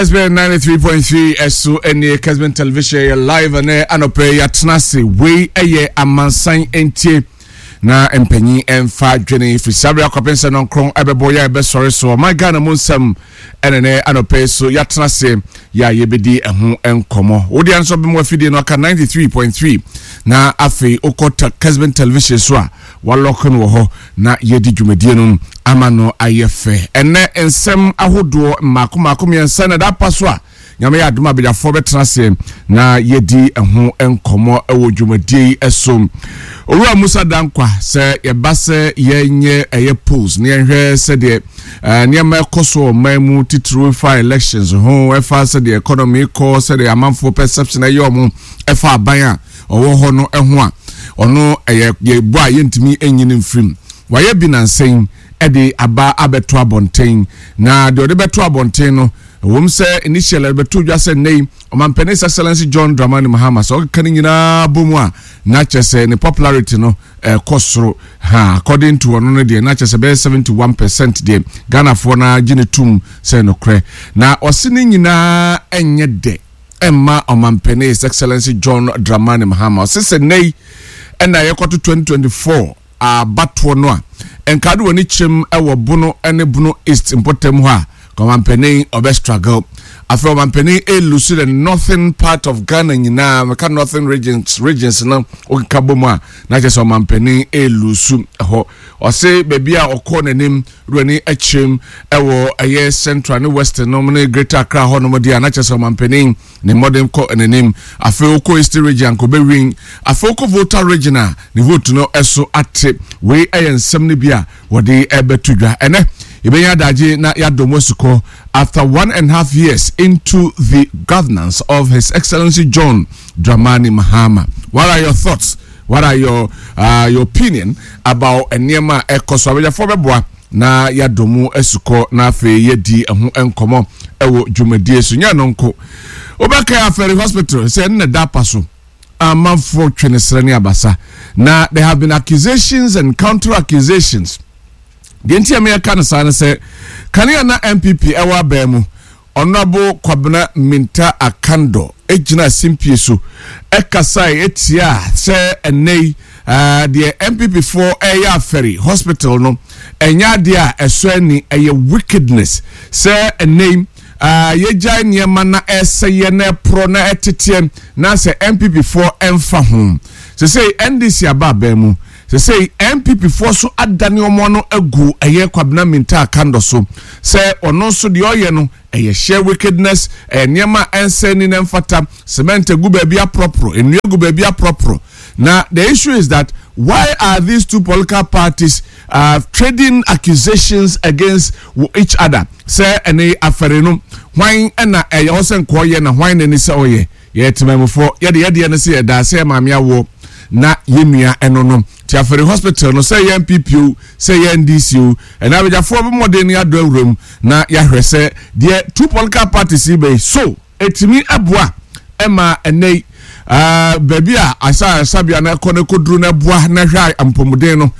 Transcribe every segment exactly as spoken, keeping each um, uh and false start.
S B N ninety-three point three S O N A Kesman Television live and anope ya tnase we eye amansan entie na empanyi emfa dwene fisabria kwapense non kron ebebo ya ebe sorry so my Ghana munsam enene anope so ya tnase ya yebedi ehu enkomo wodi anso bemo afidi no aka ninety-three point three na afi okota Kesman Television so a walokon wo ho na yedi dwumadie no amano ayefe ene ensem ahodo makoma miensa na da paso a nyame ya aduma bejafo betrase na yedi ehu enkomo ewo dwumadie esom owura Musa Dankwa se yebase yenye eye polls ne yenhwe se de niam ekoso mamu titru fa elections ho efa se de economy ko se de amanfo perception ayomu efa aban a owo ho no eho a ono eye yebu a yentimi enyini mfrim waye binansen ede aba abeto abonten na de ode beto abonten no wom se initial beto dwa se nei omampene excellency John Dramani Mahama so kan nyina bomu a na chese ne popularity no eh, kosoro ha according to ono no de na chese be seventy-one percent de Ghana for na gine tum se no kre na osini nyina enye de emma omampene excellency John Dramani Mahama so se nei ena yekoto twenty twenty-four a batwo no a enkado woni chem ewo bunu ene bunu east importem ho a omampene obe struggle afi omampene e lose the northern part of Ghana nyina meka northern regions regions na okikabomu a na chese omampene e lose ho o se baby a okọ nanim ruani achem ewo aye central ne western no ne greater Accra ho no modi a na chese omampene ne modern ko nanim afi okọ east region ko be win afi okọ voter region ne vote no eso ate we ayensem ne bia wodi ebetudwa ene Ibenya daji na yadomosuko after one and a half years into the governance of His Excellency John Dramani Mahama. What are your thoughts? What are your uh, your opinion about Enyema Ekoswabeja Fobeboa na yadomu esuko na fe yedi ehu enkomo ewo dwumadie so nya nonko. Obaka Aferi Hospital say na da paso amanfo twenesere ne abasa. Na there have been accusations and counter accusations. The entire can say, Kania na M P P ewa bemu, Honorable Kwabena Minta Akando, Ejina Simpiesu, Ekasai etia, se enei, uh, the M P P for Eya Ferry Hospital no, enya dia esweni eye wickedness, se enei, uh, yeja niyama na ese yene pro na etitiem, na se M P P for emfa home. Se say N D C aba bemu, se say M P P for so adani omono egu eye Kwabena Minta Akando so se ono so de oye no eye share wickedness e niema ense ni nemfata cement egu baby apropro enu egu baby apropro. Now the issue is that why are these two political parties uh, trading accusations against each other? Say ene afere no hwan na eye hosen ko ye na hwan ni se oye ye temamfo ye de ye de ne se ye da se maamia wo na yenua enono ti Aferi Hospital no say M P P say N D C and abejafo be modern ya do awuram na ya hwese de two political parties be so etimi aboa ema enei ah baby a asa sabia na kone kodru na boa na hwa ampomuden no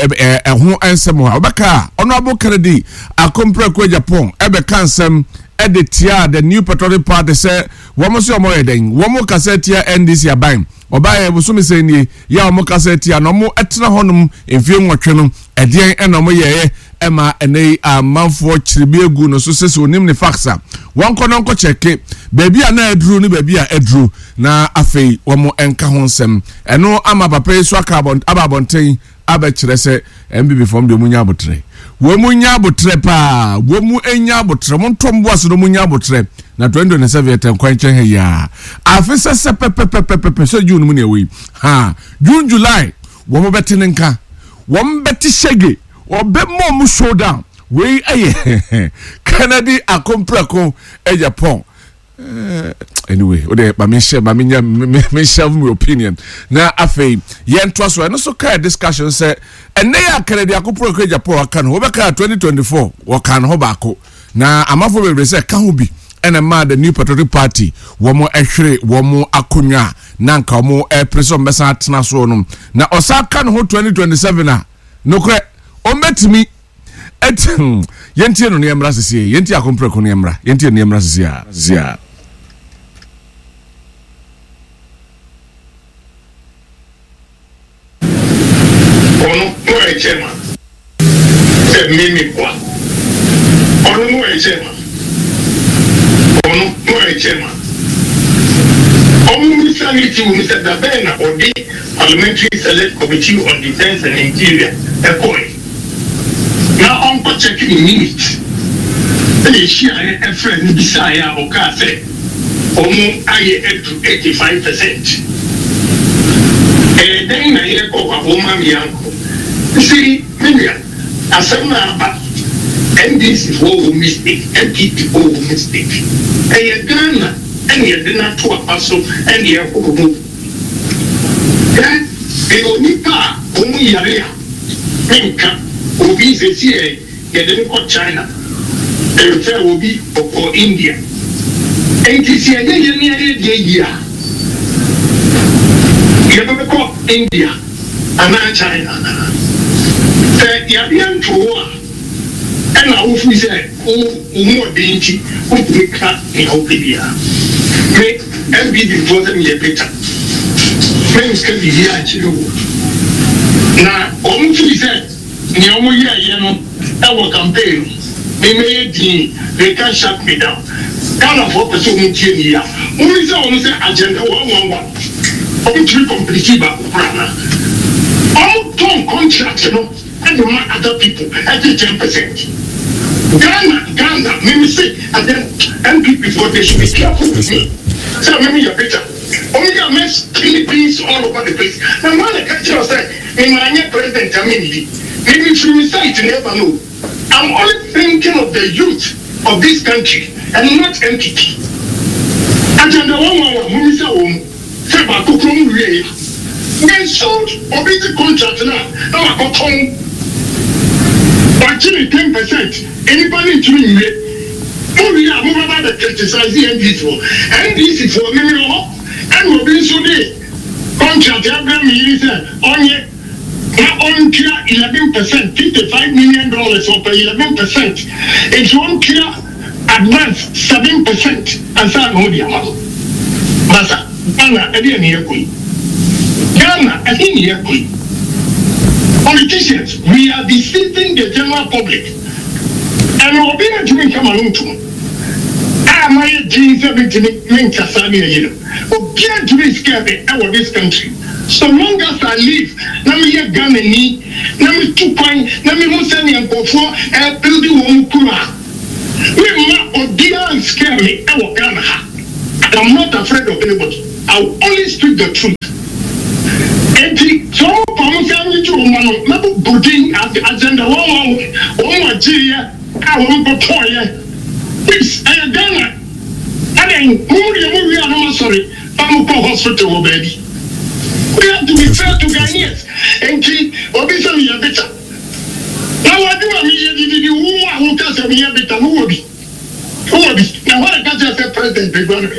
eho ensem ha obeka Honorable Kennedy Akompre ko Japan ebe kansem editia the new patriotic party say womo so omo yeden womo kasetia N D C aban obaye busumi seni ya omo kasetia no mo etena honum emfie nwotwe no edien enomo yeye ema enei amanfo chiribi egu no so sese onim ne faxa wonko no nko cheke baby a na edru ni baby a edru na afei womo enka honsem eno ama papa so akabon ababonten abekire se M P P from de munya abotre wo munya abotre pa wo mu enya abotre mo ntombo aso no munya abotre na twenty twenty-seven etem kwanchen he ya afisa se pepepepepe so June mu ne we ha June July wo mo betene nka wo mbeti shege obe mo mu showdown we aye Kennedy Akompreko e Japan. Uh, anyway, ode ba me share ba me me share my opinion na afei ye ntwa so no so kai discussion say ene ya Kennedy Akompro Japan aka no obeka twenty twenty-four wo kan ho baako na amafo bebre say ka ho bi ene ma the new patriotic party wo mo ehwere wo mo akonwa na nka mo e preso mbesa atena so no na osaka no ho twenty twenty-seven a no kre o metimi et yenti no ne emra sisi yenti akompre ko ne emra yenti ne emra sisi a sisi a ono no e chema se mimi kwa ono no e chema ono no e chema Omu Sanity Mister Dabena or the Parliamentary Select Committee on Defense and Interior, a point. Now, on checking minutes, they share a friend beside our cafe, Omu I to eighty-five percent. And then I echo a woman yanko. You see, Miriam, as a number, and this is all mistake, and keep all mistake. And Ghana. And you did not to a puzzle and you have to move. Then they only car only area. Minka will be the C A, they didn't call China. They refer will be for India. And this year, you near the year. You never call India and not China. You are young to war. And now, if we say, oh, more dainty, who pick up in Ophelia. Make M B D for them yet better. Friends can be here at you. Now, on to said, Nyamu Yano, our campaign, they made me, they can shut me down. Ghana for pursuing here. Only so on the agenda one one one. On three complete back Ghana. All ton contract, you know, and the other people at ten percent. Ghana, Ghana, maybe say, and then M P before they should be careful with me. So maybe you're better. Only a mess, Philippines all over the place. Now, man, I can't just say, in my new president, I mean, maybe if you recite, you never know. I'm only thinking of the youth of this country and not M P P. And then the one one, when we say, oh, say, but go from where? When sold, or be the contract now, now I got home. Actually, ten percent. Anybody to me, we are moving about the criticizing N D C for. N D C for me, and we'll be so day. Contract, every minister, only on clear eleven percent, fifty-five million dollars for eleven percent. It's one clear advance, seven percent. And so, no, dear. Masa, Ghana, I didn't hear you. Ghana, I didn't hear you. Politicians, we are deceiving the general public. And we'll be able to come along to I might do something to make Kasani, you know. But get to be scared of this country. So long as I live, let me get Ghana, let me two point, let me move send and go for a building one kura. We might dear and scare me, I will Ghana. I'm not afraid of anybody. I will only speak the truth. And so, I'm saying to you, I'm putting at the agenda. Oh, my dear, I want to tell you. Please, I am Ghana. I mean, we are not sorry. I'm a hospital, baby. We have to be fair to Ghanaians. And keep, obviously, a better. Now, I do a media, you who does a media better, who will be? Who will be? Now, what I got to say, President, big one.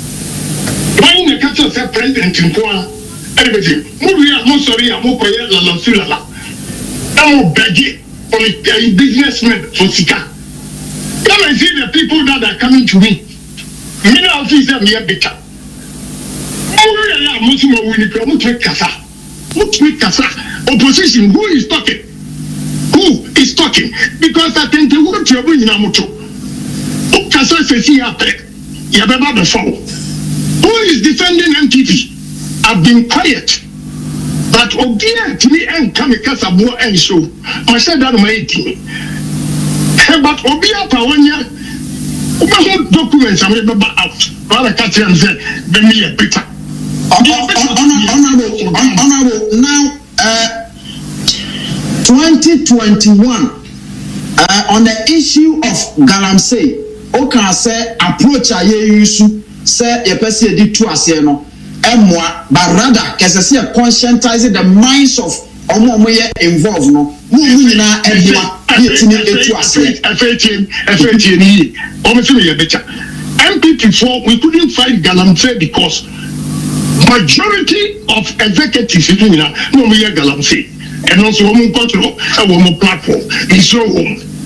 Why in the country of President in Kuala? Everything. We are not sorry, I'm not going to la la. I'm begging for a businessman for Sika. Come and see the people that are coming to me. Me now see them here better. We are Muslim, we need to make Kasa. What make Kasa? Opposition, who is talking? Who is talking? Because I think the word you're bringing out. Kasa says he have you have ever before. Who is defending M T V? I've been quiet, but Odia to me and Kamikaza more and show. I said that my team. But Obia Pawanya, what documents I remember out. Rather catch and say, bring me a picture. Honorable, honorable, now, uh, twenty twenty-one, uh, on the issue of Galamsey, Oka say approach a year say a person did to us, you know. Emwa, but rather, as I say, conscientizing the minds of Omoye involved. No, we na Emwa, getting it to us. F H M, F H M, almost a better. M P before we couldn't fight Galamsey because majority of executives in Ghana no me Galamsey, and also woman control a woman platform. It's so home.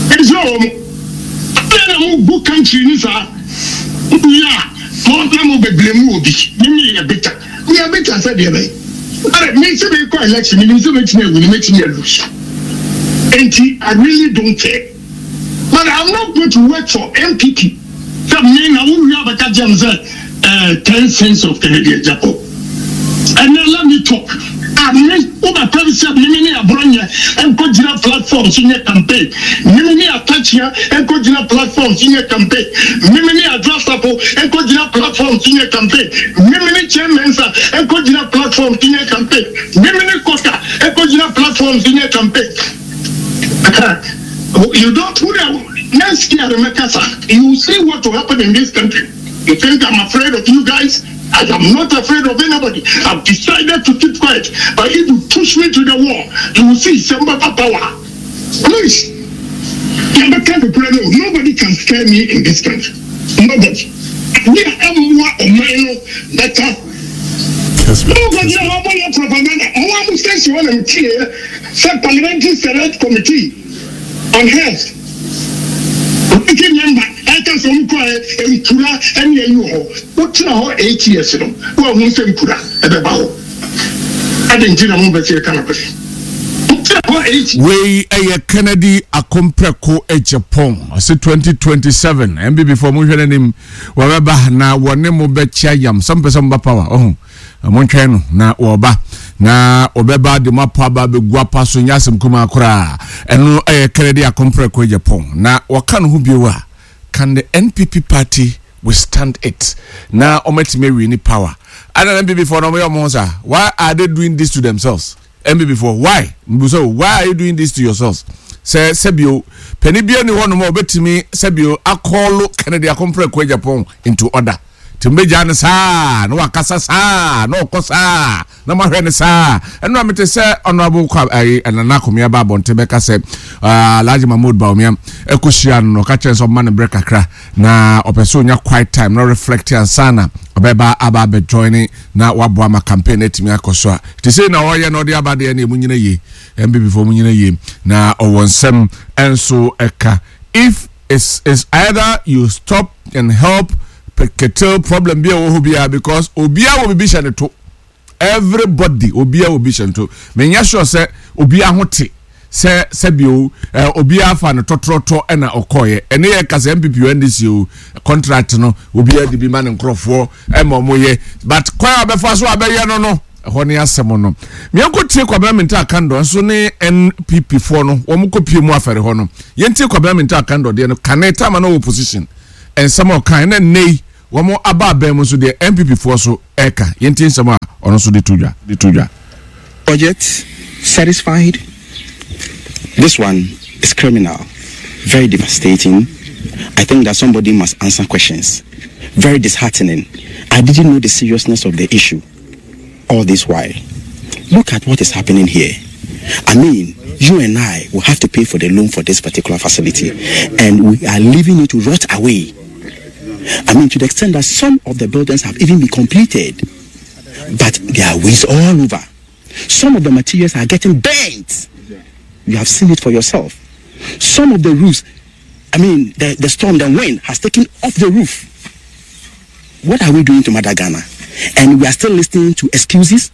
It's all. I am book country in yeah, more time of a blame will be. Maybe a better. We are better, said the other. But it makes a big election, it makes me lose. And I really don't care. But I'm not going to work for M P P. That means I will have a jam uh ten cents of Canadian Japan. And then let me talk. I mean, over privacy of many a branya and Kojina platforms in your campaign. Many a touch here and Kojina platforms in your campaign. Many a draft up and Kojina platforms in your campaign. Many chairmen and Kojina platforms in your campaign. Many quota and Kojina platforms in your campaign. You don't put out next year, you see what will happen in this country. You think I'm afraid of you guys? I am not afraid of anybody. I've decided to keep quiet. But if you push me to the wall, you will see some power. Please. Nobody can scare me in this country. Nobody. We have more or minor better. Nobody has propaganda. I want to say she want to clear. Say parliamentary select committee on health. Picking member, I can some quiet and Kura and you. What's now eight years ago? Well, we say Kura at the bow. I didn't know about your canopy. We a Kennedy a compreko a Japan. I said twenty twenty-seven. And before moving him, wherever now one name will bet yam, some person power. Oh, a monchano na oba. Na obeba de mapaba be guapa so nyasem kuma kura eno eh Kennedy akompre ko Japan na waka no hu biewa can the N P P party withstand it na ometime wi ni power and N P P for no me omonsa why are they doing this to themselves N P P for why so why are you doing this to yourselves say sebio penibia ni wono mo obetimi sebio akolo Kennedy akompre ko Japan into order Timbeja ne sa no akasa sa no kosa na mahwe ne sa eno amete se honorable kwa ai anana komia ba bonte beka se ah Alhaji Mahmood Bawumia ekohia no ka kyen so man break akra na opeso nya quiet time no reflect ansana obeba aba be joining na wabo ma campaign etimi akoso a ti say na oye no de aba de na emunyina ye M B before munyina ye na owonsem enso eka if it's, it's either you stop and help Ketel problem be wo bia because obia will be shan to everybody obia will be shan to menya sure say obia hote say sebio obia fa no totroto e na okoye ene ye kasa M P P N D C o contract no obia di bi man nkrofo e momoye but kwa abefa so abeye no no ho ne asem no me enkotie kwa parliament akando so ne N P P four no wo mkopie mu afere ho no yentie kwa parliament akando de no kaneta ma no opposition and some of kind na nei Wamo aba bemu so de M P P for so eka yentin sama ono so de tudwa de tudwa budget satisfied. This one is criminal, very devastating. I think that somebody must answer questions. Very disheartening. I didn't know the seriousness of the issue all this while. Look at what is happening here. I mean, you and I will have to pay for the loan for this particular facility, and we are leaving it to rot away. I mean, to the extent that some of the buildings have even been completed, but there are waste all over. Some of the materials are getting burnt. You have seen it for yourself. Some of the roofs, I mean, the, the storm, the wind has taken off the roof. What are we doing to Madagascar? And we are still listening to excuses?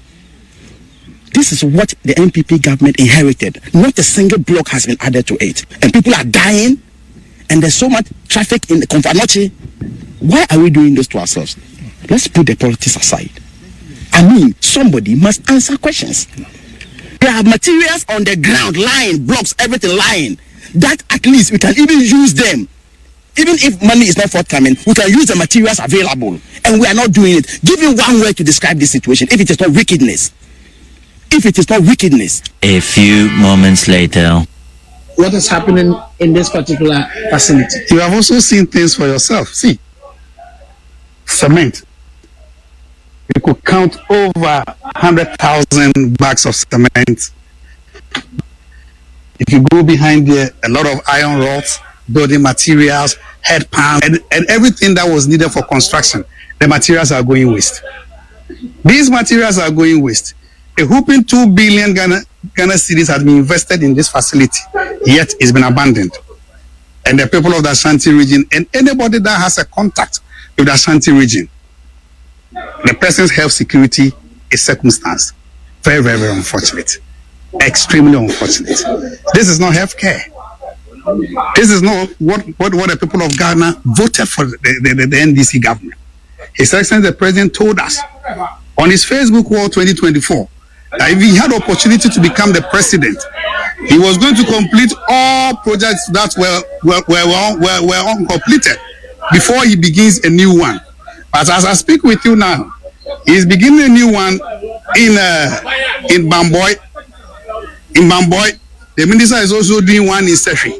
This is what the N P P government inherited. Not a single block has been added to it. And people are dying. And there's so much traffic in the Confanoche. Why are we doing this to ourselves? Let's put the politics aside. I mean, somebody must answer questions. There are materials on the ground, lying, blocks, everything lying. That at least we can even use them. Even if money is not forthcoming, we can use the materials available. And we are not doing it. Give me one word to describe this situation if it is not wickedness. If it is not wickedness. A few moments later. What is happening in this particular facility? You have also seen things for yourself. See, cement. You could count over one hundred thousand bags of cement. If you go behind there, a lot of iron rods, building materials, head pans, and, and everything that was needed for construction. The materials are going waste. These materials are going waste. A whopping two billion Ghana, Ghana cedis has been invested in this facility, yet it's been abandoned. and the people of the Ashanti region and anybody that has a contact with the Ashanti region. The person's health security is circumstanced. Very, very, very unfortunate. Extremely unfortunate. This is not health care. This is not what, what, what the people of Ghana voted for the, the, the N D C government. His Excellency the President told us on his Facebook wall twenty twenty-four that if he had the opportunity to become the president, he was going to complete all projects that were were were, were, were uncompleted before he begins a new one. But as I speak with you now, he is beginning a new one in uh, in Bamboy. In Bamboy, the minister is also doing one in Sefi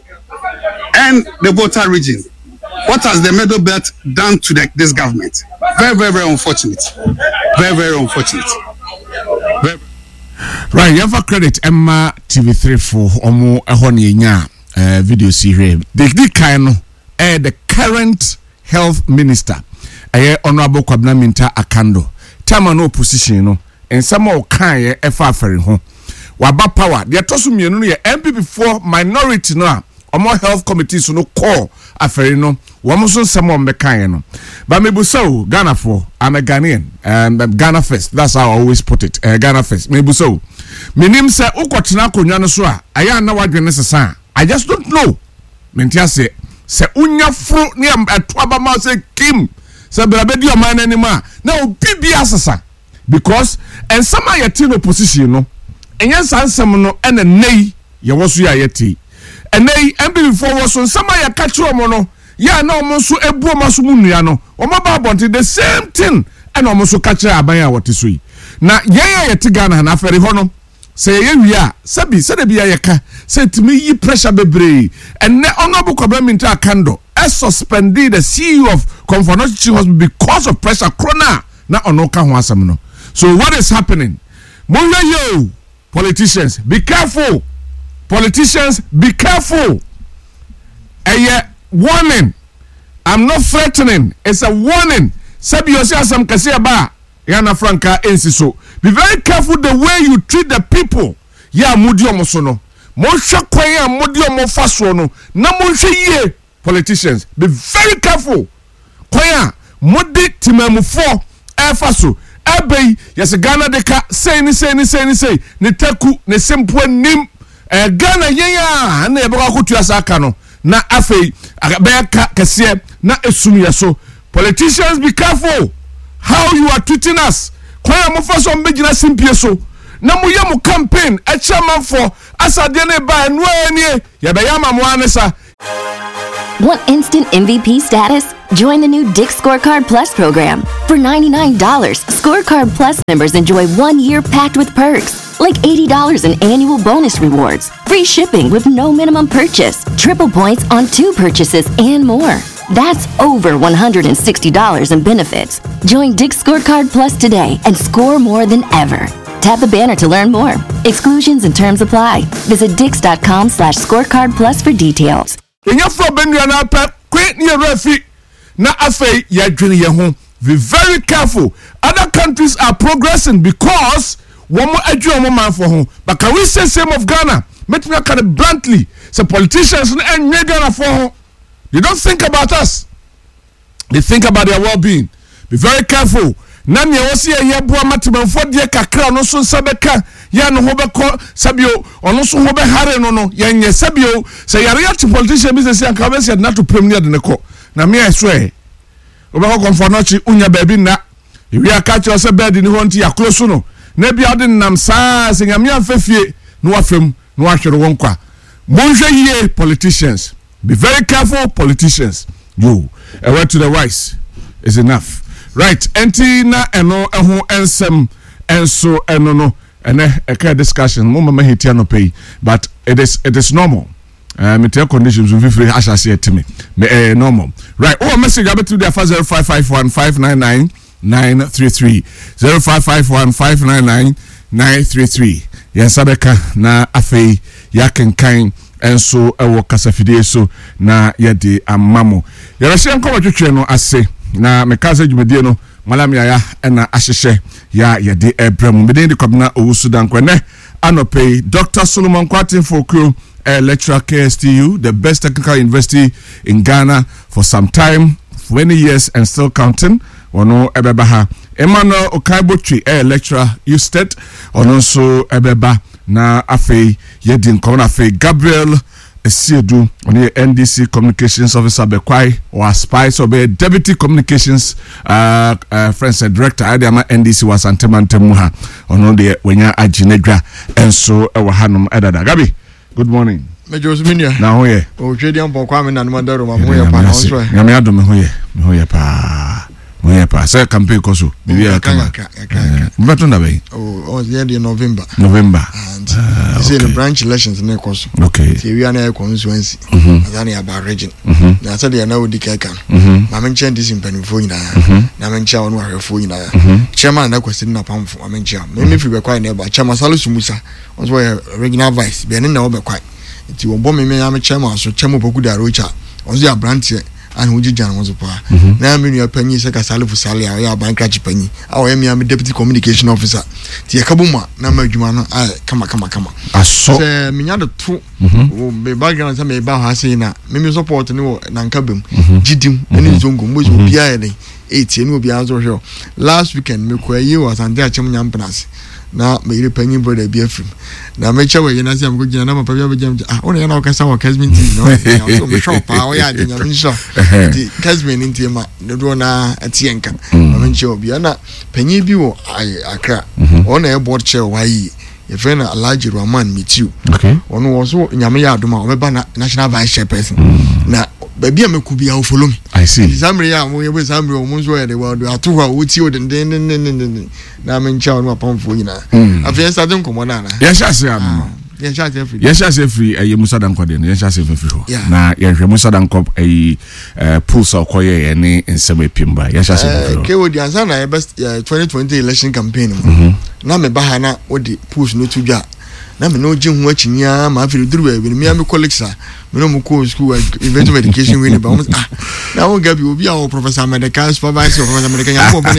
and the Volta region. What has the Middle Belt done to the, this government? Very, very, very unfortunate. Very, very unfortunate. Very, right, you have a credit Emma T V three for Omo Ehoninya uh, video series. The the kind uh, the current health minister, uh, Honorable Kwabena Minta Akando. Time no opposition no, and some more kind uh, efaferi ho. Waba power. The atosu mienu no ye M P before minority no. Omo health committees no call aferi no. Womo so some me kan no. But me buso Ghana for I'm a Ghanaian. Um, Ghana first. That's how I always put it. Uh, Ghana first. Me buso. Minim se ukotena konwa no so a aya na wadwene sesa. I just don't know. Mentia se se unya fro ne ato abama se kim. Se brabedi o man anima. Na obi bia sesa. Because and some are yet in opposition no. Enya sansam no ene nei ye woso ya yeti. Enei M P before was on some ya catch omo no. Ya na omo so ebu omo so munua no. Omo ba bonti the same thing and omo so catch aban ya woteso yi. Na ye ye yeti Ghana na aferi ho no. Se ye wi a sabi se de bia ye ka se timi yi pressure bebre. Enne Honorable Kwabena Minta Akando e suspended the C E O of Comfort Hospital because of pressure corona na ono ka ho asem no. So what is happening? Monwe yo politicians, be careful. Politicians, be careful. A warning. I'm not threatening. It's a warning. Sabi yosia some kasia ba. Yana Franca ensiso. Be very careful the way you treat the people. Ya mudi omo sono. Monsha kwaya mudi omo faso no. Na monsha ye. Politicians, be very careful. Kwaya mudi timemu fo e faso. Ebe yes Ghana deka say ni say ni say ni say ne taku ne simple nim eh Ghana yeya na ebe ko tu asaka no na afei be ka kese na esum yeso. Politicians, be careful how you are treating us. Kwa mo for so mbegina simpie so na mo ye mo campaign a chairman for asade ne ba no ani ye be yama mo anesa. Want instant M V P status? Join the new Dick Scorecard Plus program. For ninety-nine dollars, Scorecard Plus members enjoy one year packed with perks, like eighty dollars in annual bonus rewards, free shipping with no minimum purchase, triple points on two purchases, and more. That's over one hundred sixty dollars in benefits. Join Dick Scorecard Plus today and score more than ever. Tap the banner to learn more. Exclusions and terms apply. Visit dix.com slash scorecard plus for details. Enya fro benua na pa kwe ni refi na afei ya dwene ye ho. Be very careful. Other countries are progressing because one more adwene mo man for ho. But can we say same of Ghana? Make me kind of bluntly. So politicians and Ghana for ho. They don't think about us. They think about their well-being. Be very careful. Nani osi ye bua matimanfo de kakra no so nsabeka ya no hobeko sabio ono so hobe hare no no ya nye sabio se yare ya politician business ya ka be said na to premier de ne ko na me I swear obeko konfonochi unya baabi na wi aka che se bed ni ho nti ya close no na bia ode nam saa se nyame amfafie no wafem no ahwere won kwa monhwe ye politicians. Be very careful, politicians. You a word to the wise is enough. Right, enti na eno eho ensem enso eno no ene eka discussion mo mama hitia no pay, but it is it is normal. Uh, material conditions will be free as I say to me. Me uh, normal. Right, oh message about to the zero five five one five nine nine nine three three zero five five one five nine nine nine three three. Yes, Abeka na afei yakenkan enso ewo kasafidie so na yede amamo. Yerahye nko twetwe no ase na mekaza dwumedie no malamya ya na ahyehye ya yede ebrem medin de Kwabena Owusu Dankwa ne anopei Doctor Solomon Kwatin for crew a lecturer K S T U, the best technical university in Ghana for some time, for many years and still counting. Ono ebebaha. Emmanuel Okaibotri, a lecturer Usted, ono so ebeba na afei yedin kona afei Gabriel Esiedu, on the N D C Communications Officer Bekwai or Spice or be Deputy Communications uh, uh, Friends and Director Adiama N D C was Antemantemuha on the Wenya Ajinegra and so our Hanum Edada. Gabi, good morning. Major Minia. Now, yeah. Oh, Jadian Pokwam and Madaro, Mamoya Panos. Yamiado Mehoye, Mehoye Pa. Moya pa say campaign koso bibi akama mbatunda bay oh the end of November November and uh, you see the branch elections na koso okay we are na constituency na na about region na say they na odi keka ma menche this impanifo nyina na menche onu ahwefo nyina chairman na kwesi na pamfo ma menche me me fi be kwai na ba chairman Salisu Musa onso regional vice be na obe kwai nti wo bo me me am chairman so chairman Poku Darocha onso ya branch and who did Jan was a pa. Now, many a penny, second salary for Sally, or bank catch penny. Our M M deputy communication officer. Tia Kabuma, Nama Jumana, I come, come, come. I saw me other two backgrounds. I may bow Hasina, Mimi support no Nankabum, Jidim, and his own which will be eighteen will be out of here. Last weekend, Mukwe was and there Chaman Panas. Now, may penny brother be a film. Now, make sure you know I'm good. You know, I'm only an orchestra or Casmin. No, I'm sure power. I think I'm sure the Casmin in Tima, the Dona at Tienka. I'm sure Biana Penny Bio, I crack on a board chair. Why, if any large Roman meet you, okay, one was Yamia Duma, national vice chairperson. Now, baby, I could be out for me. I see. Zambia, we were Zambia, almost where they were. I took her with you, and then now I'm in charge of Pom for you. I guess I don't come on. Yes, I say. Yes, I say free. Yes, I say free. A Musa Danko, yes, I say free. Now, yes, Musa Danko, a pulse or Koye, and in some way Pimba. Yes, I say. Okay, with the Ansana, best twenty twenty election campaign. Now, me Bahana, what the push no to jar. Now, me no Jim watching ya, my feel do it with me and my colleagues. Me no more school, eventual education winning. Now, we'll give you our Professor Medical supervisor from American.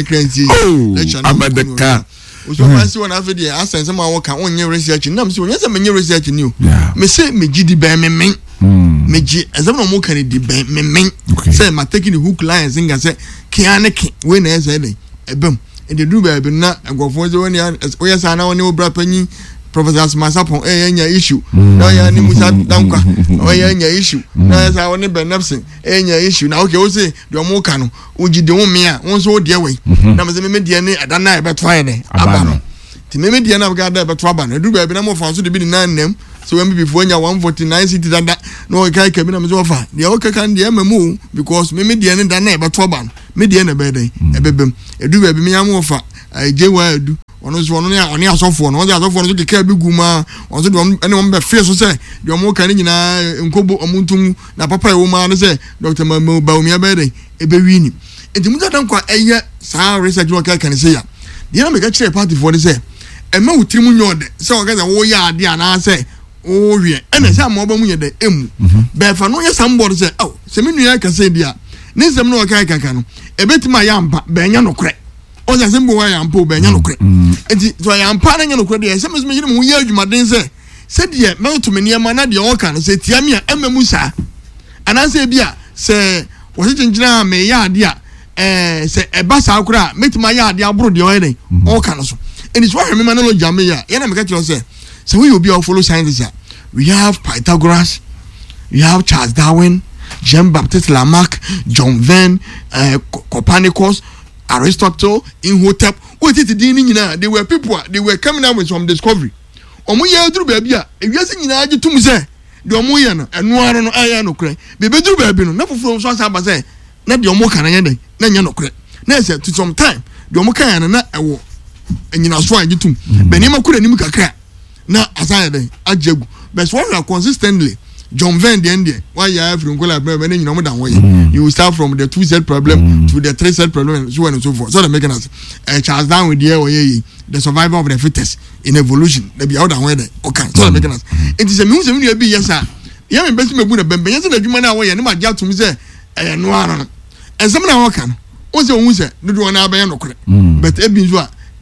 Oh, I'm at the car. So I see one after the answer and someone work on your research and I'm so yes, I'm in your research in you. Me say me G D B me me me G as I'm more can it be me me say my taking the hook line sing and say Kianeki when as a boom and the do baby not and go for the one year as we are now new brap penny Professor Masapon eh nya issue no ya ni Musa Dankwa o ya nya issue no ya sa woni Benapson eh nya issue na okay o say the omo ka no o gide wo me a won so o de we na me say me de ne adana e beto aye ne aba no ti me me de na ga da beto aba no du ba bi na mo fa so de bi ni nan nam so when before nya one forty-nine city dada no kai ka bi na me so fa de o ka kan de mamu because me me de ne da na e beto aba no me de na be den e bebem e du ba bi me nya mo fa je wa edu ono so ono ya oni asofo no oni asofo no so ke bi guma ono so de ene on be fe so say de omo kan nyina nkobo omuntum na papa e wo ma no say Doctor Mamu Baumi abede e be wini enti mu dadan kwa eye sa research no kan kan say ya de na me ka kire party for say e ma wutiri mu nyode say o ga say wo ya ade ana say o wie ene say ma oba mu nyede emu be fa no ye somebody say oh say me nua ka say dia ne sem no ka kan kan no e betima ya mpa be nya no kure o ja sembo wa ya mpa be nya no kure enti so ya mpa na nya no kure de sem me yire mu ye adwumaden say say de me to me niam na de o ka no say tia me a emamu sa ana say bia say wo se chinchina me ya ade a eh say e ba sa kura metima ya ade aburo de o ye o ka no so enti so hwe me ma no jam ya ye na me ka tell say so we will be all follow science here. We have Pythagoras, we have Charles Darwin, Jean-Baptiste Lamarck, John Venn, uh, Copernicus, Aristotle, Imhotep. What is the They were people, they were coming out with some discovery. Omo ye duru baby a ewiase nyina age tum se de omo ye no eno aro no aya no kre be be duru baby no na foforo so asa ba se na de omo kana ye den na nya no kre na say to some time de omo kan ya na ewo nyina so age tum be ni makura ni mu kakra na asaya den agegu but one are consistently John Venn the end why you have from Gola Brave and you know that way you start from the two set problem mm. to the three set problem and so on and so forth so that making us uh, Charles Darwin the way the survival of the fittest in evolution they be out and way okay so that making us it is a music you be yes sir you have best me bu na bembe yes na dwuma na way na ma ja tum say eh no ano and some na work no o say ohun say do do na ba ye no kore but e bi so a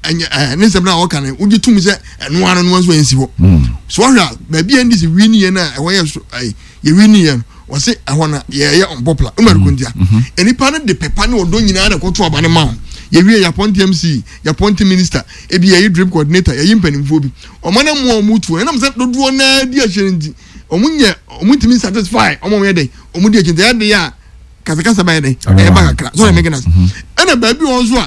eh ne sebna wo kan wo gitum se eno ano no so ensi ho so hwa ba bia ndi se wini ye na wo ye ye wini ye wo se ehwo na ye ye unpopular umar kundia enipa no de pepa ne odo nyina na koto aba ne ma ye wie ya point M C ya point minister e bi ye drip coordinator ye mpanimfo bi o mana mo mutu e na mse dodo na di ahye ndi o munye o mutimi satisfy o mo ye den o mu di ahye ya de ya kasakasa ba ye den e ba kakra so na meganas e na ba bi won so a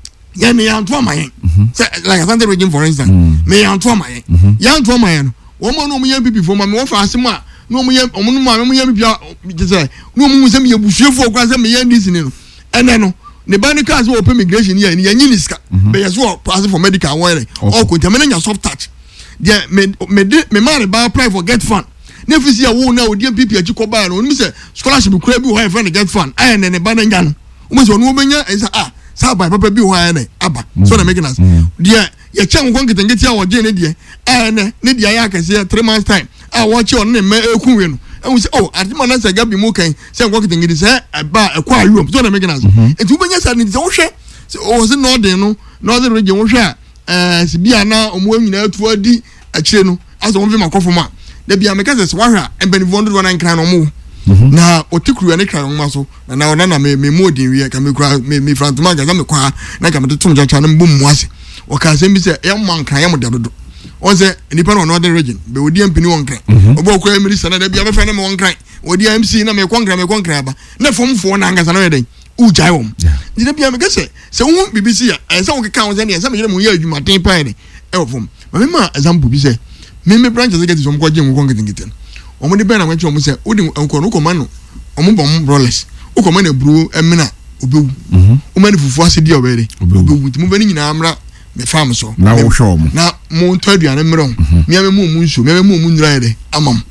ya me ya nto amayen say like Asante region for instance me ya nto amayen ya nto amayen wo mo no mo ya pipi fo ma me wo fa asem a no mo ya o mo no ma me ya pipi a say no mo mu se me ya busuefo kwa say me ya ndisi ni no ene no ne ba ni ka say open immigration ya ni ya nyi niska be ya so pass for medical one o ko ntia me nya soft touch dia me me me ma ba apply for get fund ne fisi ya wo na odi pipi a chiko ba no ni say scholarship kura bi wo ha friend get fund ai ne ne ba na nya no o mo so no benya ah saba papa bi ho ane aba so na making us dia ya chan ko ngete ngete ya woje ne dia ane ne dia ya akase three months time ah watch on ne me ekunwe no and say oh atima na say gabi mo kan say ko ngete ngete say aba ekwa ayom so na making us etu benya sa ne say wo hwe o se no den no no the region wo hwe eh si bia na omo anyina atu adi akire no aso mo fi makofo ma da bia me kase wa hwe embani vondo do na nkran no mo na otikuru ne kran ma so na na ona na me me modin wi ka me kura me me frantuma ga me kwa na ka me tum ja cha na mbom mu ase o ka se bi se e man kran ya mo da dodo on se nipa no northern region be odi ampini won kran obo kwa emiri sana da bia be fa na me won kran odi M C na me kwa kran me kwa kran ba na fom fo na ngasa na yeden u jai wom di da bia me ka se se wo B B C ya e se wo ka kan se ne se me mu ya adwuma ten pan ne e wo fom ma me ma example bi se me me branches get so mo kwa je mo kwa ngeten omo de bena wanchi omo se odi enko no koma no omo bom rollers o koma na bru emina obewu o mani fufu ase di obere obewu ti mo bani nyina amra me fam so na wo hwo mo na mo nto aduane mron me ame mo mu nso me ame mo mu nyira yede amam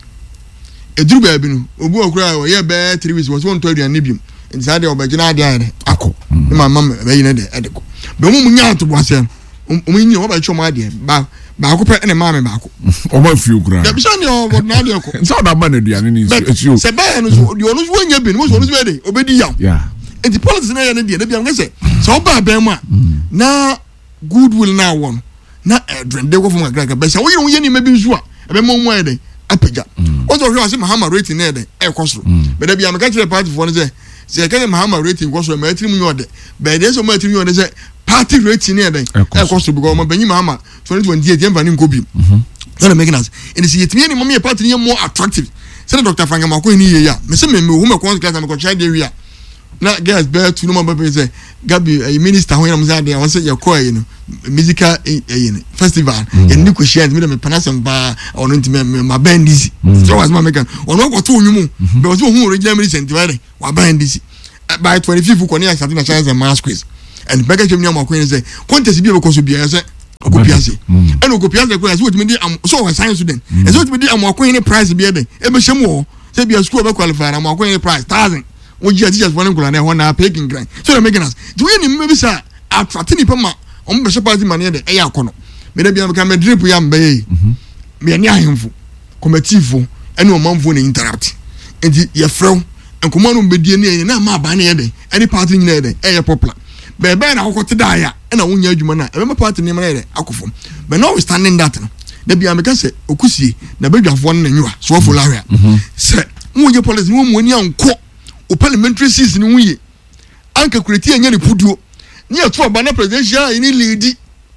eduru ba bi no obu okura o ye be three weeks wo so nto aduane bium nsa de obegina ade ade akọ me mama be yine de edeko be mo mu nya to bo ase o mo nyi o ba chwo ade ba ba ko pe ene mama ba ko o ma fi okura da bi so ni o bo na de ko nsa da ba na aduane ni esi o se ba no so di onu so nya bi no so onu so be de obedi yaw yeah enti politics na ya na de na bia ngese so oba ba ma na goodwill na won na edren de ko fun akra ka be se wo ye wo ye ni ma bi nsu a be mo mo ede apeja o so hwe ase mahama rating na ede e kosoro be da bia me ka kire party for no se se ka mahama rating kosoro ma atiri mu nyode be de so ma atiri nyode se party rating na ede e kosoro because mo benyi mahama twenty twenty-eight yemfa ni nkobi so na making us and see it me ni mama party ni more attractive say Doctor Frank Makwe ni ye ya me se me me wo me kon class me ko try dey wi na guys bear to no man be say Gabi a minister ho yam say dey won say ye ko you know musical you know festival ye ni ko share me me panasem ba ono nti me ma band this so was my make ono ko to onwum be was hu original minister nti wa wa band this by twenty-fifth ko ni a starting na chance mass quiz and bega jam ni Makwe say contest bi be ko so bia say okopiase eno okopiase ko so otimi di so wa science student e so otimi di Makwe ni prize bi e den e be hwem wo say bia school be qualify na Makwe ni prize thousand wo ji teachers for nkula na ho na picking grind so na making us do we ni maybe say attract ni pema o mo be she party man de e ya kono me da bia me ka me drip ya mbe yi me ni ahemfo committee ene o manfo na interact enti ye frew enkomo no be die ni na ma ba na ye de any party nyina de e ye popular be be na akoko teda ya na wonya adwuma na e be party ni ma de akofom but now we standing that no da bia me ka se okusie na bedwafo no na nyiwa so for lawyer se wonye policy wo mo ni anko o parliamentary season ni wuye anka kureti anya ne puduo ni ato aba na presidential ni leadi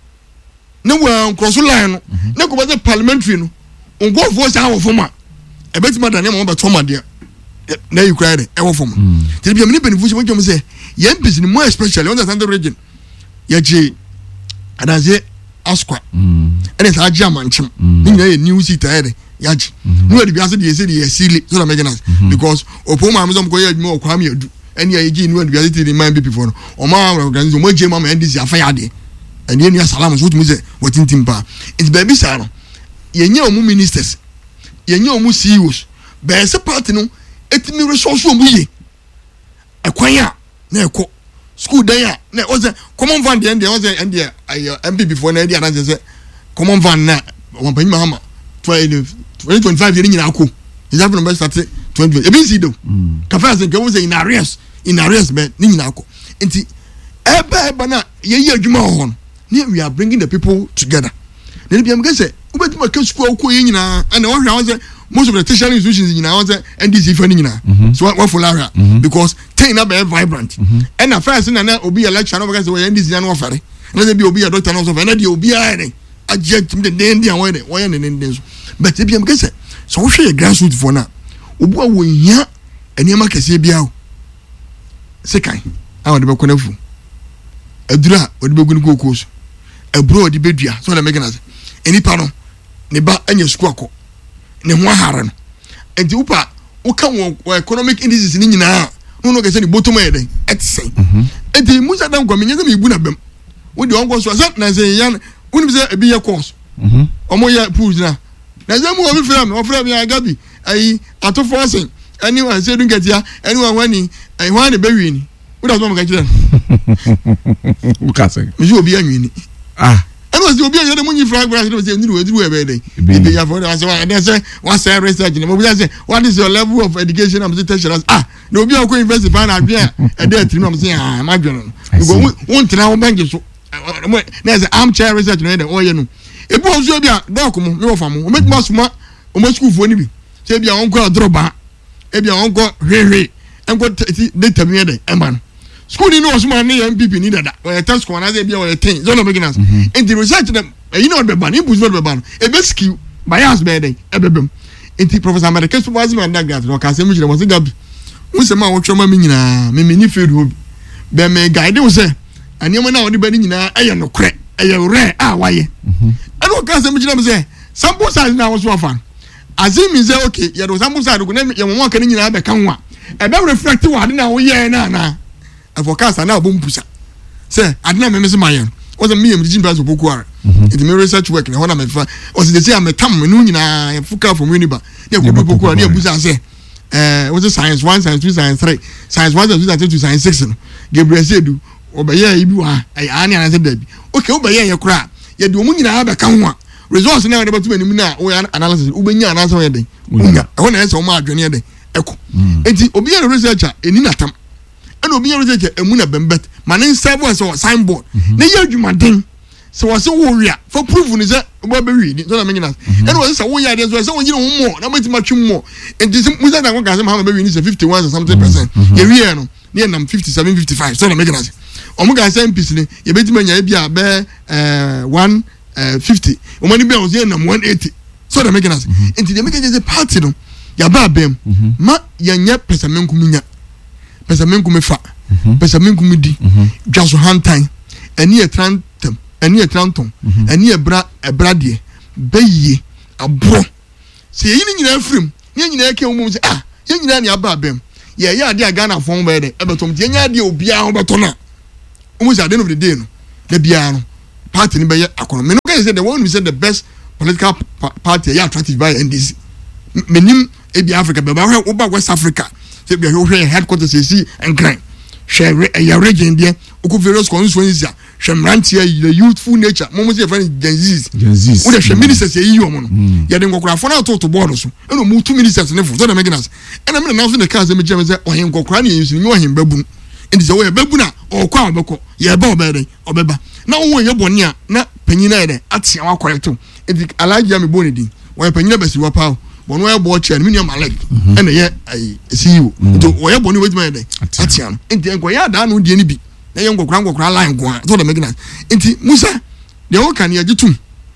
ne wa cross line no ne ko ba parliamentary no ngo fo sa wo foma e beti ma da ne mo ba to ma de na you cry e wo foma ti bi amini benefushi mo jom se ye mpisi ni more especially on the Central region ye je adaze askwa ene sa aja manchim ni na ye new seat ere yaji no de biase de say de sili so na meganas because opo ma amzo mko ye adwuma okwa me adu ene ye gi no de biase de man be before no o ma organize mo je ma ma ndisi afaya de ene ni salam so tumi say watintim pa it baby sa no ye nya omu ministers ye nya omu C E Os be se party no etimi resource omu ye ekwan ya na ekọ school dan ya na o say common van de ende o say ende M P before na ende anase say common van na won panyi mahama twenty twenty-five years nyina akọ is that number start twenty e bin see do ka fa say go say in arrears in arrears be ni nyina akọ enti ebe ebe na ye ye adwuma ho we are bringing the people together. Then be am get say ubeti ma ke school ko yin nyina and what I say most of the tertiary institutions nyina want say N D C fa nyina. So what for area because ten na be vibrant. And na first na na obi election no because we N D C na no offer. Na dey be obi a doctor no so na dey obi a dey agent the dey dey awon dey won dey dey so. But be am get say so we share grassroots for na obu a wo hia eniema kese bia o. Sekai a wode be kona fu. Adura wode be gunu kokos. Ebro wode be dua so na make na enipa no ne ba anya school akọ ne ho ahara no enti upa uka wo economic indices ni nyina no no kese ni bottom e den etsen enti musa dan kwa menye me ibu na bem wo de onko so asa na se yan uni be se ebi ye course mhm omo ya pools na na se mu obi frame o frame ya gabi ayi ato forcing anyone say dun get ya anyone wani ayi wani be wi ni wo da so mo ka kire wo ka se mi obi anwi ni ah and was the obi a money frag brass no say niru edru ebe dey ibe ya for say why dey say what say research ni mo be say what is your level of education am say tertiary ah no obi a ko university ban adwen e dey three am say ah ma dwen no go won tena wo bank so na say armchair research no dey oye no ebu ozo obi a doc mo me wo fa mo o make ma suma o ma school fo ni bi say bia won ko adroba e bia won ko hwehwe enko data mi dey e ma no school ni no osuma na M P P ni dada o test score na say bia o ten so no beginners and the research them you know be ban impu be ban e be skill bias be dey e bebem enti professor America supervisor man undergrad no ka say mu jire mo say gabi mu se ma wo twoma mi nyina me me ni field hobi be me guide wo say anema na wo de ba ni nyina eye no kre eye rare a waye and o ka say mu jire mo say sample size na wo so fan azimi say okay ye do sample size go na ye mo ka ni nyina be kan wa e be reflect wa de na wo ye na na forecast na abompusa say adina me mese mayen was a me am jin price boku are it me research work na hona me fa was they say am tam me no nyina fuka from uniba na go boku are na abusa say eh was science one science two science three science one science two science six no Gabriel Sedu obeye ibi wa ai ani ana say dabi okay obeye ye kura ye de omu nyina ba kan ho results na de batu anim na o analysis ubenya na so ye den unya hona ye say o ma adwene ye den eko enti obi ye researcher eni na tam and obi yaro je emuna bembet manin sabo so signboard na ye adwumaden so wo se wo wia for proof ni se obo be wi ni so na menyina and wo se wo ya de so se wo nyina wo mo na matima twum mo and this musa na ko ka se ma be wi ni se fifty-one something percent ye wi no ne nam fifty-seven fifty-five so na menyina se omo ga se mpis ni ye betima nya bia be eh one fifty o mani be o se nam one eighty so na menyina se enti de menyina se party no ya ba bem ma ya nya pesa menku nya pesa menku me fa pesa menku me di dwaso hantan ani e trantem ani e tranton ani e bra e bra de beye abro se yi ni nyina afrim ni nyina eke wo mu se ah ye nyina ni aba bem ye ye ade aga na fon be de e betom de nya ade obia ho beto na wo mu se at the end of the day no de bia no party ni be ye akono me no can say the one who said the best political party ya attractive by N D C menim e bi Africa be ba wo ba West Africa se bi ho hwe headquarters see and grind share a region there oku various constituencies hwe mrantia the youthful nature momo se friend Gen Z Gen Z wo de hwe ministers ye yi omo no ye de ngokora fo na to to board so e no mu two ministers ne fo so na meginas e na me na so ne ka se me jeme se ohen ngokora ne yusu ni ohen babu ndi se wo ye babu na okwa obeko ye ba obeden obeba na wo ye boni a na panyina ye de atia wa correcto ndi alaji am boni din wo ye panyina basi wa pa bono e bo chair me nyama leg e na ye C E O to wo ye boni wetima ye de atia no ndi enko ya da no die ni bi na ye ngokora ngokora line go so na meginas ndi Musa de wo kan ye gitum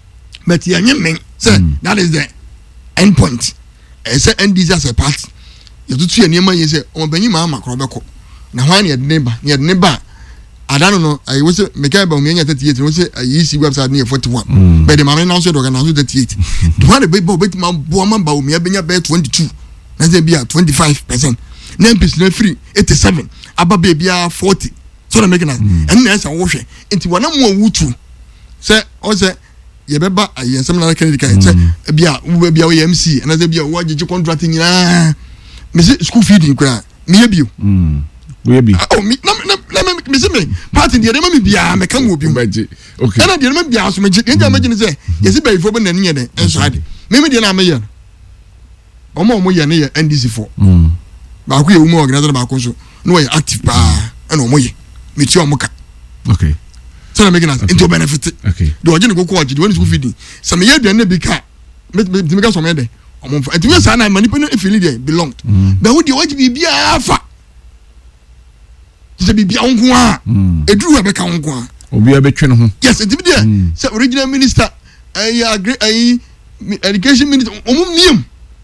but ye nyemen say that is the end point e say N D C as a party ye tutu ye niam ye say o banyi ma makro beko na hwan ye de ba ye de ba adano no I was make ba me thirty-eight no say I see website near forty-one but the man now said organize thirty-eight the one be bo bet man bo man ba o me benya be twenty-two na say be twenty-five percent na mpis na free eighty-seven aba be bia forty so na make na and na say wo hwe enti wana mo wutu say o say ye beba ayensem na candidate kan say bia wo bia o M C na say bia wo agege contract nyina me say school feeding kra me ye bio we be oh me na na me say me party de me bia me kan obi okay na de me bia so me je nja me je say ye say bai fo be na ne de enso ade me me de na me ye omo omo ye ne ye N D C for mm ba ku ye wo organizer ba ko so no ye active pa na omo ye me ti omo ka okay so na making us into benefit okay the origin go ko origin when school feeding some year do na bi ka me me ka so me dey omo fa enti me say na manipulate if you dey belonged but who dey origin bi bia fa se bi bia onko a eduru be ka onko a obi a betwe ne ho yes enti bi dey say original minister eh agree eh education minister omo miem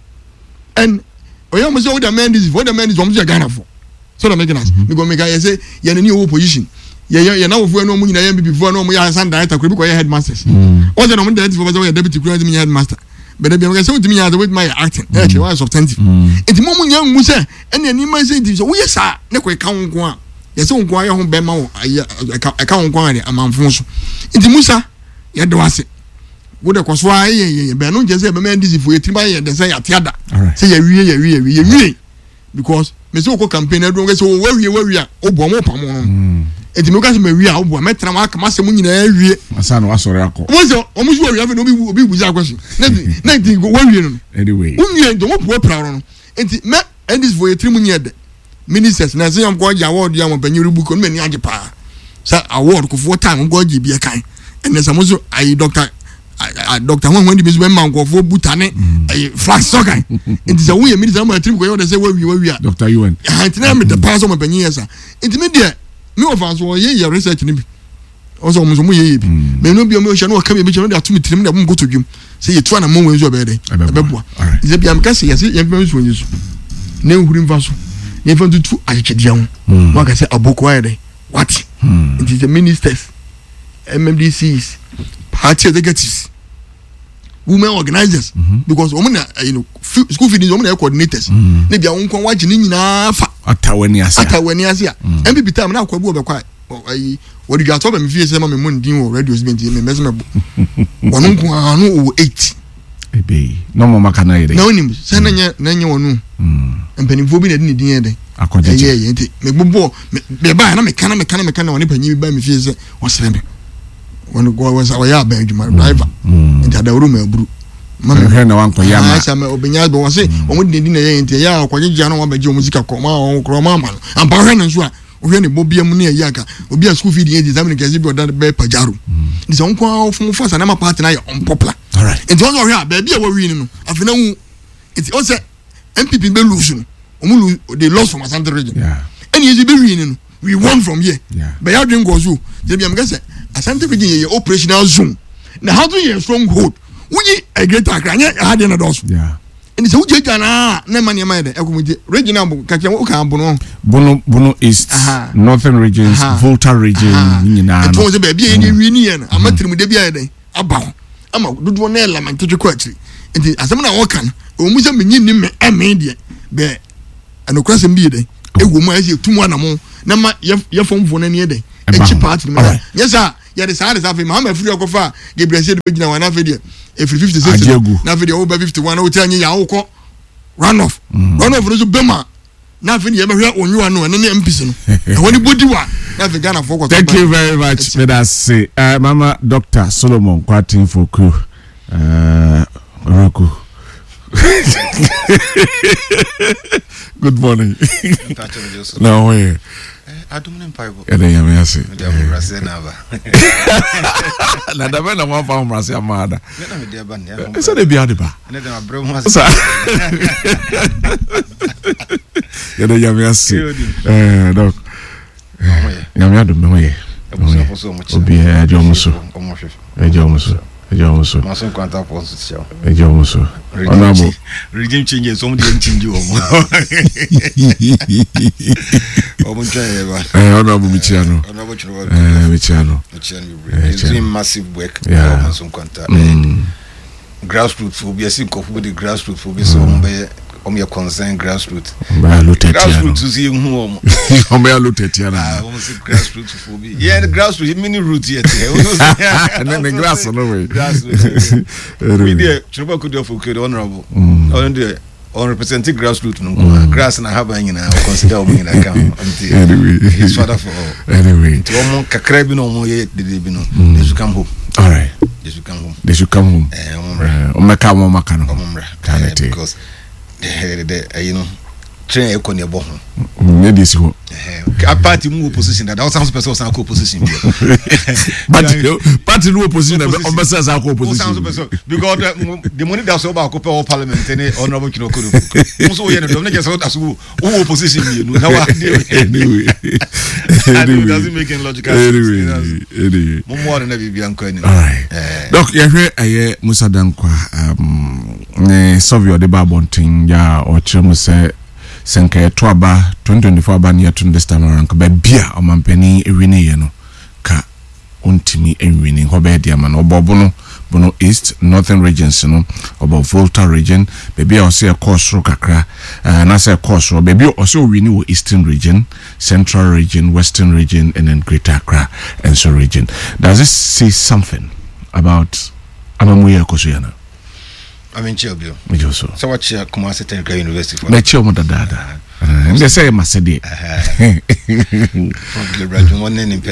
and oya mo say what the man is for the man is omo say Ghana for so na making us me go make I say ye na ni owo position ye ye na wofu no mu nyina ye before no mu ya san director ko bi ko ye headmasters o say no mu director for say deputy kura mi headmaster but dem say what me ya with my acting eh che one substantive enti mo mu nya mu say ene ani ma say di so wo ye sa ne ko ka wonko a ye say wonko a ye ho be ma wo ka wonko a de amanfo so enti musa ye de wase wo de ko so a ye ye be no je say be ma ndisi fo ye triba ye de say ya tiada say ye wie ye wie ye wie because me say ko campaign adu ngo say wo wie wie a obo mo pam no enti me ka say me wie a obo metra ma kama se mu nyina wie asa no asore akọ wo say o mu so wie afi no bi obi buza question na na ti go wo wie no anyway wo wie ndo mo po pra no enti me endis for ye trimu nyede ministers na say am ko ja award ya mo panyiru bu ko no ni age pa sa award ko for time go age bi e kan enne sa mo so ai doctor doctor when when the business man go for butane eh flash sokan it is a way minister man trip go dey say we we we doctor you and antina me the pass on panyin yesa it me there me of us wo ye research ni bi also mo so mo ye bi me no bi o me o hye no ka me bi che no dey atumi tirim na mo go to dwum say ye tu na mo wenzu obede ebeboa is be am ka say yes ye mfa so wenzu na ehuri mfa so ye mfa tutu achedia ho mo ka say aboko ayede what it is the ministers M M D Cs party executives women organizers mm-hmm. because women uh, you know school feeding women are coordinators mm-hmm. ne bia won wa gine nyina fa atawani asia atawani asia M P P time na akwabu obekwa ayi wodi dwa to ba me fie se ma me mun din wo radio event me me me bo wono nko anu o eight ebe no mo maka na yede na onim se na nye na nye wonu mm empanimfo bi na din din yede akojeje ye ye nti me bobo me ba na me kana me kana me kana woni panyi ba me fie se osrembe when go was our ya beg my driver into the room ebru mama he na wan ko ya ma asa me obenya bo wase o mu din na ye nti ya akwajeje na wa beje o music ko ma o kro ma ma ampa hwe na so a o hwe ne bobia mu na ya ka obi a school feed ye examine ke bi o da be pajaro ni so nko ofum force na ma party na ya unpopular all right nti o so hwe ba bia wa wi ni no afena hu nti o se M P P be lose no o mu they lost from Asante region yeah and you be wi ni no we won from here yeah but ya drink go so they be am ga say Asante region ye operational zone na how do you stronghold wuji a greater kranye hade na dos yeah and so wuji gana na mani ma de ekomiti regional ka ke wo ka bono bono bono east northern regions volta region nyina no to se ba bia ni wi ni ye na amatrim de bia de aba ama dodo na element to kwa akiri enti asem na wo kan o mu se menyi ni me eme de be anokra sem bi de egu mu asi tumu anamo na ma ye fomfo na ni de echi part ni ma yes sir ya de sa de sa fe ma ma firi okofa Gabriel said be gina wa na fe de e fifty six na fe de over fifty-one o ti anye ya woko run off run off no so bema na fe ye behwe onwa no ne M P C no e woni bodi wa na fe Ghana for thank you very much let us say uh, mama Doctor Solomon Kwatin for crew uh Roku good morning no way Adumne Bible. Ede yame ase. Ede amrase na ba. Na da be na wan fa amrase amada. Na me dia ba ne. Ese de bia de ba. Ne dem abre mu ase. Ede yame ase. Eh donc. Yame adum me ye. Obi e ajo muso. Ajo muso. Ajo muso. Ma so kwanta post show. Ajo muso. Onabo. Regime change so mo dey change o mo. Omo try ba. Eh onabo Michiano. Onabo chiro. Eh Michiano. Michiano be doing massive work. Yeah. Ma so kwanta. Grassroots for be a kofu be the grassroots for be so mo be om your concern grassroots. Ba lotet. Grassroots is hu om. Om ya lotet ya na. Ah, om say grassroots for be. Yeah, the grassroots mini root here. And then the grass no way. Grassroots. We there chiro could of okay honorable. On the on representing grassroots no grass na haba nyina consider om nyina kam anyway his father for all anyway to om kakra bi no om ye dede bi no they should come home all right they should come home they should come home eh om ra om meka om maka no om ra because the the you know train eco ne bo ho ne dis ho a party mu opposition that was some person was opposition party party no opposition na obesa sa opposition because the money that's about ko parliament any honorable Kinoko so we no just that's who opposition you know now anyway it doesn't make any logical sense anyway mo mo na bibia nko ani all right donc ya hwe aye Musa Dankwa um ne Sovio de Babontin ya o chemu se senka to aba twenty twenty-four aba ne to this time around ba bia o mampani ewini ye no ka ontimi enwini ho be dia man obobo no bono east northern regions no about Volta region baby o se course ro kakra na se course ro baby o se owini wo eastern region, central region, western region and then Greater Accra and so region. Does this say something about amamuya kosuyana? I mean Chilbio. Me also. So what you Kumasi Technical University for? Me chill mo dada. They say masedi. From the region one in